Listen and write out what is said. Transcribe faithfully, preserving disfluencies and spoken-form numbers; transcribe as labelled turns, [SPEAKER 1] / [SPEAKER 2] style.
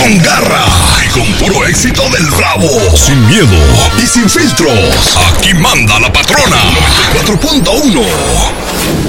[SPEAKER 1] Con garra y con puro éxito del Bravo. Sin miedo y sin filtros. Aquí manda la patrona. noventa y cuatro punto uno.